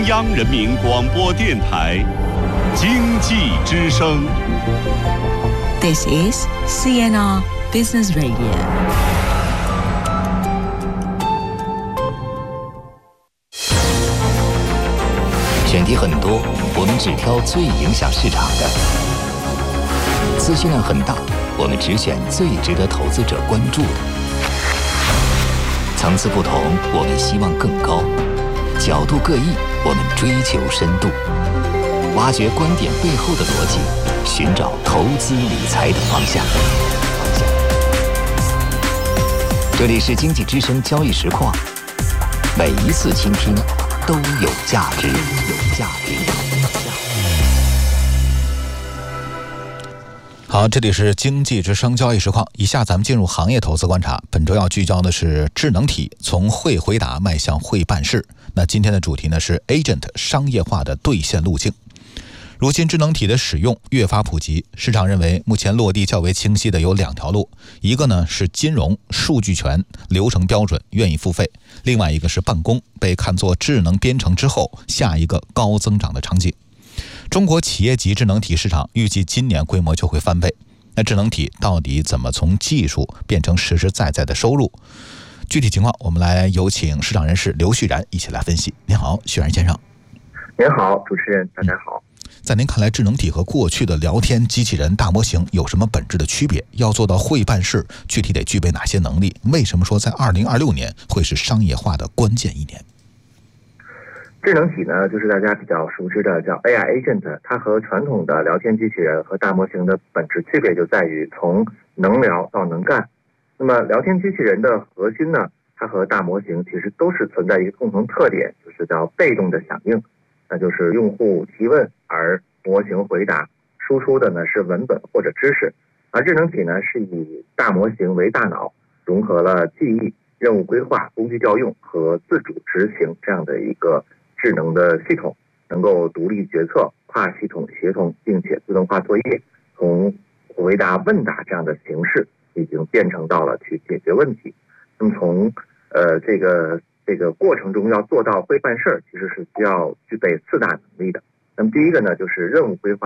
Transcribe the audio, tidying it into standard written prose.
央人民广播电台经济之声。 This is CNR Business Radio。 选题很多，我们只挑最影响市场的；资讯量很大，我们只选最值得投资者关注的。层次不同，我们希望更高；角度各异，我们追求深度。挖掘观点背后的逻辑，寻找投资理财的方向。这里是经济之声交易实况，每一次倾听都有价值。 好，这里是经济之声交易实况。以下咱们进入行业投资观察。本周要聚焦的是智能体从会回答迈向会办事。那今天的主题呢是 Agent 商业化的兑现路径。如今智能体的使用越发普及，市场认为目前落地较为清晰的有两条路，一个呢是金融、数据权、流程标准愿意付费，另外一个是办公，被看作智能编程之后下一个高增长的场景。中国企业级智能体市场预计今年规模就会翻倍。那智能体到底怎么从技术变成实实在在的收入？具体情况我们来有请市场人士刘旭然一起来分析。您好，旭然先生。 您好，主持人，大家好。 在您看来，智能体和过去的聊天机器人大模型有什么本质的区别？要做到会办事，具体得具备哪些能力？为什么说在2026年会是商业化的关键一年？ 智能体呢，就是大家比较熟知的叫 AI Agent， 它和传统的聊天机器人和大模型的本质区别就在于从能聊到能干。那么聊天机器人的核心呢，它和大模型其实都是存在一个共同特点，就是叫被动的响应。那就是用户提问而模型回答，输出的呢是文本或者知识，而智能体呢是以大模型为大脑，融合了记忆、任务规划、工具调用和自主执行这样的一个智能的系统，能够独立决策、跨系统协同，并且自动化作业，从回答问答这样的形式已经变成到了去解决问题。那么从这个过程中要做到会办事，其实是需要具备4大能力的。那么第一个呢，就是任务规划